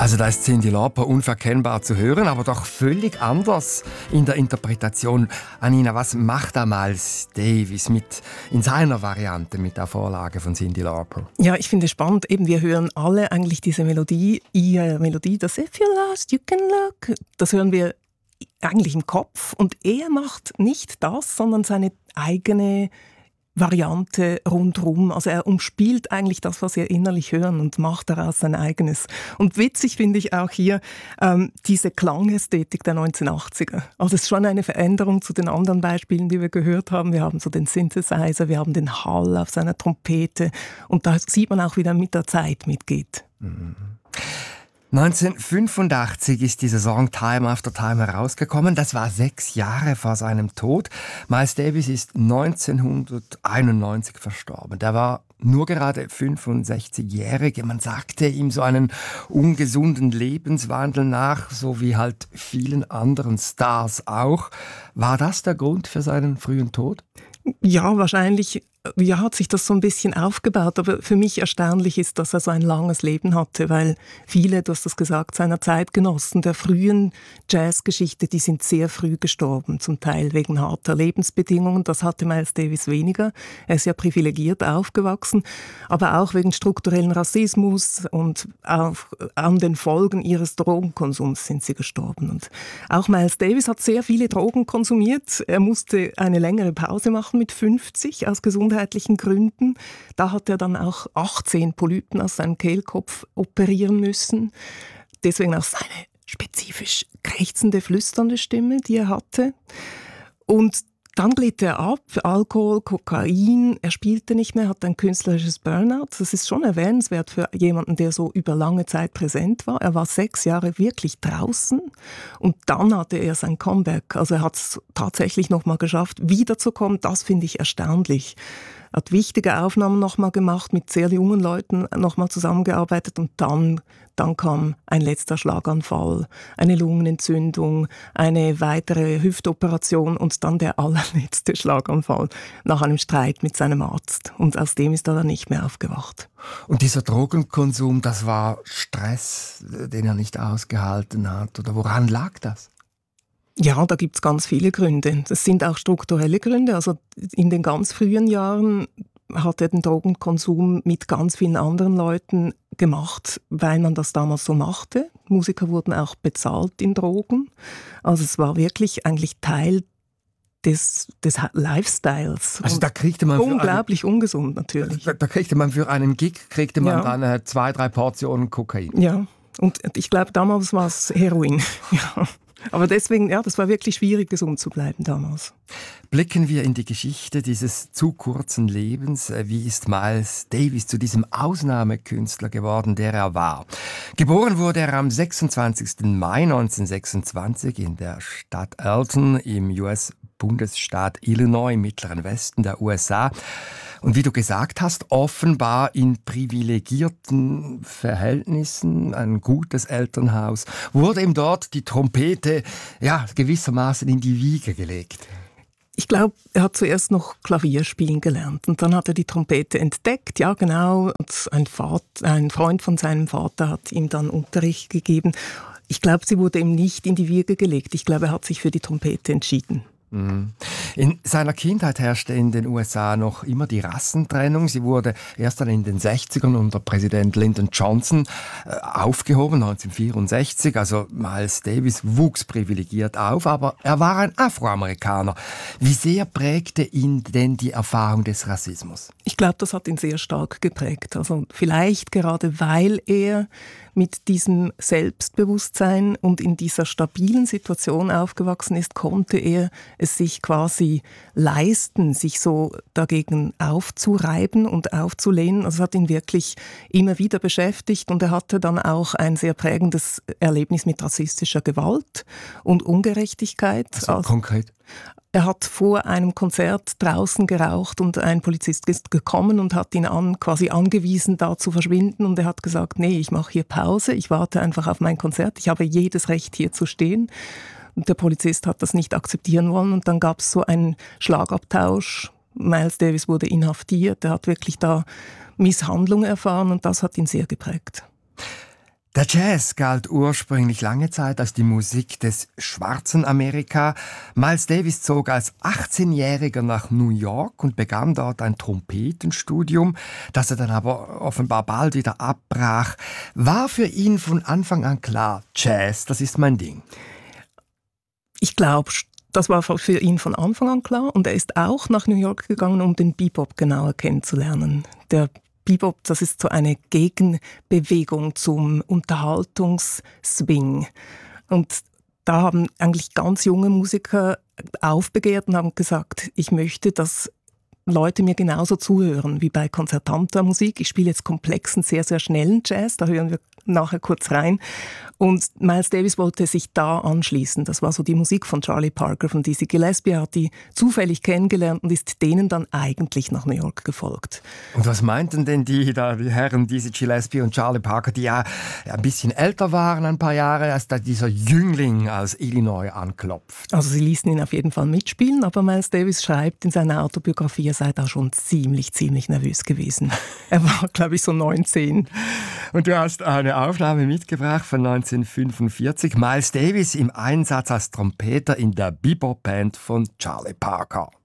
Also da ist Cyndi Lauper unverkennbar zu hören, aber doch völlig anders in der Interpretation. Anina, was macht da Miles Davis in seiner Variante mit der Vorlage von Cyndi Lauper? Ja, ich finde es spannend. Eben, wir hören alle eigentlich diese Melodie, ihre Melodie, das If you're lost, you can look. Das hören wir eigentlich im Kopf. Und er macht nicht das, sondern seine eigene Variante rundherum. Also er umspielt eigentlich das, was wir innerlich hören und macht daraus sein eigenes. Und witzig finde ich auch hier diese Klangästhetik der 1980er. Also es ist schon eine Veränderung zu den anderen Beispielen, die wir gehört haben. Wir haben so den Synthesizer, wir haben den Hall auf seiner Trompete und da sieht man auch, wie er mit der Zeit mitgeht. 1985 ist dieser Song Time After Time herausgekommen. Das war 6 Jahre vor seinem Tod. Miles Davis ist 1991 verstorben. Der war nur gerade 65-jährig. Man sagte ihm so einen ungesunden Lebenswandel nach, so wie halt vielen anderen Stars auch. War das der Grund für seinen frühen Tod? Ja, wahrscheinlich hat sich das so ein bisschen aufgebaut. Aber für mich erstaunlich ist, dass er so ein langes Leben hatte, weil viele, du hast das gesagt, seiner Zeitgenossen der frühen Jazzgeschichte, die sind sehr früh gestorben, zum Teil wegen harter Lebensbedingungen. Das hatte Miles Davis weniger. Er ist ja privilegiert aufgewachsen, aber auch wegen strukturellen Rassismus und auch an den Folgen ihres Drogenkonsums sind sie gestorben. Und auch Miles Davis hat sehr viele Drogen konsumiert. Er musste eine längere Pause machen mit 50 aus gesundheitlichen Gründen. Da hat er dann auch 18 Polypen aus seinem Kehlkopf operieren müssen. Deswegen auch seine spezifisch krächzende, flüsternde Stimme, die er hatte. Und dann glitt er ab, Alkohol, Kokain, er spielte nicht mehr, hat ein künstlerisches Burnout. Das ist schon erwähnenswert für jemanden, der so über lange Zeit präsent war. Er war 6 Jahre wirklich draußen und dann hatte er sein Comeback. Also er hat es tatsächlich noch mal geschafft, wiederzukommen. Das finde ich erstaunlich. Er hat wichtige Aufnahmen noch mal gemacht, mit sehr jungen Leuten noch mal zusammengearbeitet und dann kam ein letzter Schlaganfall, eine Lungenentzündung, eine weitere Hüftoperation und dann der allerletzte Schlaganfall nach einem Streit mit seinem Arzt. Und aus dem ist er dann nicht mehr aufgewacht. Und dieser Drogenkonsum, das war Stress, den er nicht ausgehalten hat? Oder woran lag das? Ja, da gibt's ganz viele Gründe. Das sind auch strukturelle Gründe. Also in den ganz frühen Jahren hat er den Drogenkonsum mit ganz vielen anderen Leuten gemacht, weil man das damals so machte. Musiker wurden auch bezahlt in Drogen. Also es war wirklich eigentlich Teil des Lifestyles. Also da kriegte man unglaublich ungesund natürlich. Da kriegte man für einen Gig dann 2-3 Portionen Kokain. Ja, und ich glaube damals war es Heroin. Ja. Aber deswegen, ja, das war wirklich schwierig, gesund zu bleiben damals. Blicken wir in die Geschichte dieses zu kurzen Lebens. Wie ist Miles Davis zu diesem Ausnahmekünstler geworden, der er war? Geboren wurde er am 26. Mai 1926 in der Stadt Alton im US-Bundesstaat Illinois im mittleren Westen der USA. Und wie du gesagt hast, offenbar in privilegierten Verhältnissen, ein gutes Elternhaus, wurde ihm dort die Trompete gewissermaßen in die Wiege gelegt. Ich glaube, er hat zuerst noch Klavier spielen gelernt und dann hat er die Trompete entdeckt, ja genau. Und ein Freund von seinem Vater hat ihm dann Unterricht gegeben. Ich glaube, sie wurde ihm nicht in die Wiege gelegt. Ich glaube, er hat sich für die Trompete entschieden. In seiner Kindheit herrschte in den USA noch immer die Rassentrennung. Sie wurde erst dann in den 60ern unter Präsident Lyndon Johnson aufgehoben, 1964. Also Miles Davis wuchs privilegiert auf, aber er war ein Afroamerikaner. Wie sehr prägte ihn denn die Erfahrung des Rassismus? Ich glaube, das hat ihn sehr stark geprägt. Also vielleicht gerade, weil er mit diesem Selbstbewusstsein und in dieser stabilen Situation aufgewachsen ist, konnte er es sich quasi leisten, sich so dagegen aufzureiben und aufzulehnen. Also es hat ihn wirklich immer wieder beschäftigt und er hatte dann auch ein sehr prägendes Erlebnis mit rassistischer Gewalt und Ungerechtigkeit. Also konkret? Er hat vor einem Konzert draußen geraucht und ein Polizist ist gekommen und hat ihn quasi angewiesen, da zu verschwinden. Und er hat gesagt, nee, ich mache hier Pause, ich warte einfach auf mein Konzert, ich habe jedes Recht hier zu stehen. Und der Polizist hat das nicht akzeptieren wollen und dann gab es so einen Schlagabtausch. Miles Davis wurde inhaftiert, er hat wirklich da Misshandlung erfahren und das hat ihn sehr geprägt. Der Jazz galt ursprünglich lange Zeit als die Musik des schwarzen Amerika. Miles Davis zog als 18-Jähriger nach New York und begann dort ein Trompetenstudium, das er dann aber offenbar bald wieder abbrach. War für ihn von Anfang an klar, Jazz, das ist mein Ding? Ich glaube, das war für ihn von Anfang an klar. Und er ist auch nach New York gegangen, um den Bebop genauer kennenzulernen. Der Bebop, das ist so eine Gegenbewegung zum Unterhaltungsswing. Und da haben eigentlich ganz junge Musiker aufbegehrt und haben gesagt, ich möchte, dass Leute mir genauso zuhören wie bei konzertanter Musik. Ich spiele jetzt komplexen, sehr, sehr schnellen Jazz, da hören wir nachher kurz rein. Und Miles Davis wollte sich da anschließen. Das war so die Musik von Charlie Parker, von Dizzy Gillespie. Er hat die zufällig kennengelernt und ist denen dann eigentlich nach New York gefolgt. Und was meinten denn die Herren Dizzy Gillespie und Charlie Parker, die ja ein bisschen älter waren, ein paar Jahre, als da dieser Jüngling aus Illinois anklopft? Also sie ließen ihn auf jeden Fall mitspielen, aber Miles Davis schreibt in seiner Autobiografie, er sei da schon ziemlich nervös gewesen. Er war, glaube ich, so 19. Und du hast eine Aufnahme mitgebracht von 1945. Miles Davis im Einsatz als Trompeter in der Bebop-Band von Charlie Parker.